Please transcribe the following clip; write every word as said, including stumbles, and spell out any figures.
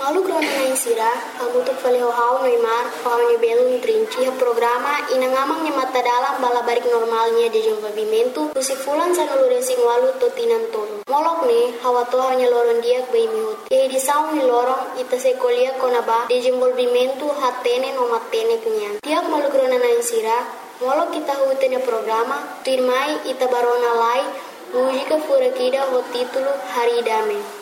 Malu grona na insira, hamutuk fale hau Neymar, hau ni belum trinci ha programa inangamang ni mata dalam bala barik normalnya de desenvolvimento, usi fulan sa nulure sing walu totinan tolo. Molok ne, hawa to hanya loron diak bai mihut. E di saung ni lorong ita se kolia konaba de desenvolvimento hatene no matene kunyan. Tiak malu grona na insira, molok kita hutenya programa, tirmai ita barona lai, música fura kida o título Haridame.